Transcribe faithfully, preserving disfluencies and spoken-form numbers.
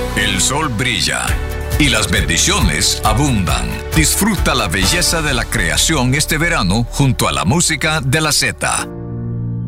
El sol brilla y las bendiciones abundan. Disfruta la belleza de la creación este verano junto a la música de la Z.